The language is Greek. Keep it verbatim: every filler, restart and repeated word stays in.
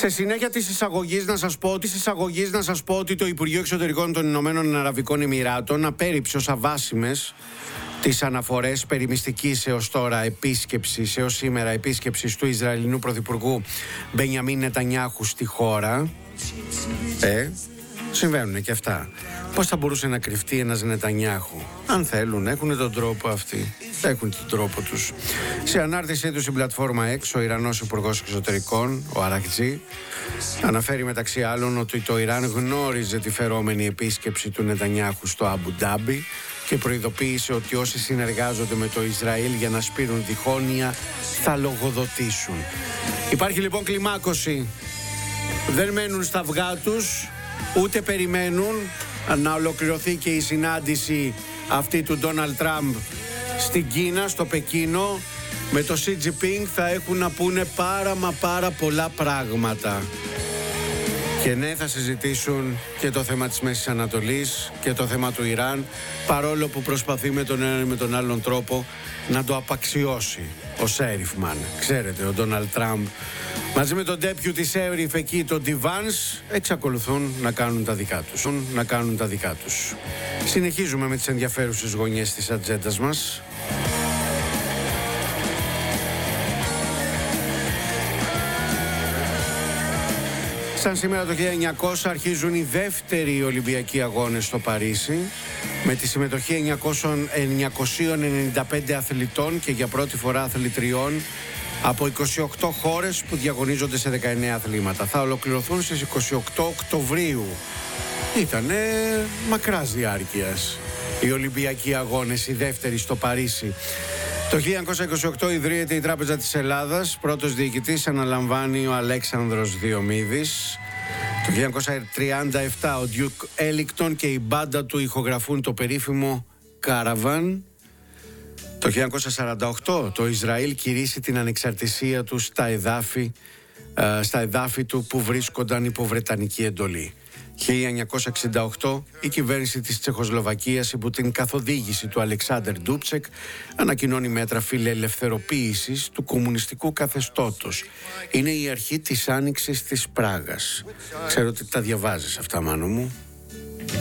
Σε συνέχεια της εισαγωγής να σας πω, της εισαγωγής να σας πω ότι το Υπουργείο Εξωτερικών των Ηνωμένων Αραβικών Εμιράτων απέρριψε ως αβάσιμες τις αναφορές περί μυστικής έως τώρα επίσκεψης, έως σήμερα επίσκεψης του Ισραηλινού Πρωθυπουργού Μπενιαμίν Νετανιάχου στη χώρα. Ε, συμβαίνουν και αυτά. Πώς θα μπορούσε να κρυφτεί ένας Νετανιάχου? Αν θέλουν, έχουν τον τρόπο αυτοί. Έχουν τον τρόπο τους. Σε ανάρτησή του στην πλατφόρμα X, ο Ιρανός Υπουργός Εξωτερικών, ο Αραχτζή, αναφέρει μεταξύ άλλων ότι το Ιράν γνώριζε τη φερόμενη επίσκεψη του Νετανιάχου στο Αμπου Ντάμπι και προειδοποίησε ότι όσοι συνεργάζονται με το Ισραήλ για να σπείρουν διχόνοια θα λογοδοτήσουν. Υπάρχει λοιπόν κλιμάκωση. Δεν μένουν στα αυγά τους, ούτε περιμένουν να ολοκληρωθεί και η συνάντηση αυτή του Ντόναλντ Τραμπ στην Κίνα, στο Πεκίνο. Με το Σι Τζινπίνγκ θα έχουν να πούνε πάρα μα πάρα πολλά πράγματα. Και ναι, θα συζητήσουν και το θέμα της Μέσης Ανατολής και το θέμα του Ιράν, παρόλο που προσπαθεί με τον έναν ή με τον άλλον τρόπο να το απαξιώσει ο Σέριφμαν. Ξέρετε, ο Ντόναλντ Τραμπ μαζί με τον ντέπιου της Σέριφ εκεί, τον Ντιβάνς, εξακολουθούν να κάνουν τα δικά τους. Να κάνουν τα δικά τους. Συνεχίζουμε με τις ενδιαφέρουσες γωνιές της ατζέντας μας. Σαν σήμερα το χίλια εννιακόσια αρχίζουν οι δεύτεροι Ολυμπιακοί Αγώνες στο Παρίσι, με τη συμμετοχή εννιακοσίων ενενήντα πέντε αθλητών και για πρώτη φορά αθλητριών από είκοσι οκτώ χώρες που διαγωνίζονται σε δεκαεννέα αθλήματα. Θα ολοκληρωθούν στις είκοσι οκτώ Οκτωβρίου. Ήτανε μακράς διάρκειας οι Ολυμπιακοί Αγώνες, οι δεύτεροι στο Παρίσι. Το χίλια εννιακόσια είκοσι οκτώ ιδρύεται η Τράπεζα της Ελλάδας. Πρώτος διοικητής αναλαμβάνει ο Αλέξανδρος Διομήδης. Το χίλια εννιακόσια τριάντα επτά ο Duke Ellington και η μπάντα του ηχογραφούν το περίφημο Caravan. Το χίλια εννιακόσια σαράντα οκτώ το Ισραήλ κηρύσσει την ανεξαρτησία του στα εδάφη, στα εδάφη του που βρίσκονταν υπό βρετανική εντολή. χίλια εννιακόσια εξήντα οκτώ η κυβέρνηση της Τσεχοσλοβακίας υπό την καθοδήγηση του Αλεξάντερ Ντούψεκ ανακοινώνει μέτρα φιλελευθεροποίησης του κομμουνιστικού καθεστώτος. Είναι η αρχή της άνοιξης της Πράγας. Ξέρω ότι τα διαβάζεις αυτά, Μάνο μου.